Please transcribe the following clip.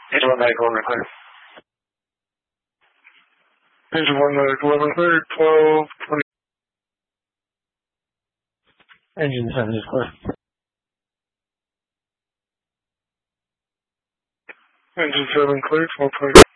Engine 1 medic 11 clear. Engine 1 medic 11 clear, 12, 20. Engine 7 is clear. Engine 7 clear, 12, 20.